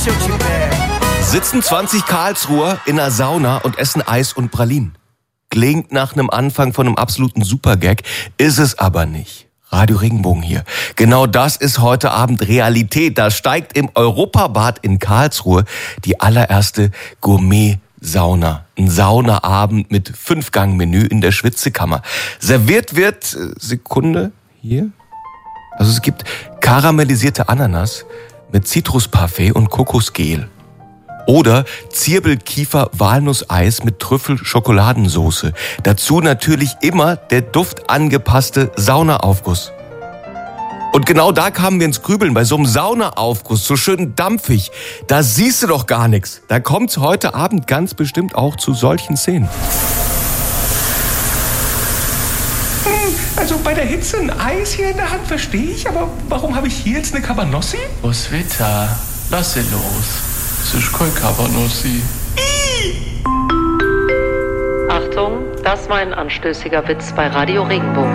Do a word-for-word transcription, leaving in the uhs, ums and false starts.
Sitzen zwanzig Karlsruher in einer Sauna und essen Eis und Pralinen. Klingt nach einem Anfang von einem absoluten Supergag, ist es aber nicht. Radio Regenbogen hier. Genau das ist heute Abend Realität. Da steigt im Europabad in Karlsruhe die allererste Gourmet-Sauna. Ein Saunaabend mit Fünfgang-Menü in der Schwitzekammer. Serviert wird, Sekunde, hier. Also es gibt karamellisierte Ananas mit Zitrusparfait und Kokosgel. Oder Zirbel-Kiefer-Walnusseis mit Trüffel-Schokoladensoße. Dazu natürlich immer der duftangepasste Saunaaufguss. Und genau da kamen wir ins Grübeln, bei so einem Saunaaufguss, so schön dampfig. Da siehst du doch gar nichts. Da kommt's heute Abend ganz bestimmt auch zu solchen Szenen. Also bei der Hitze ein Eis hier in der Hand verstehe ich, aber warum habe ich hier jetzt eine Cabanossi? Roswitha, lass sie los. Es ist kein Cabanossi. Achtung, das war ein anstößiger Witz bei Radio Regenbogen.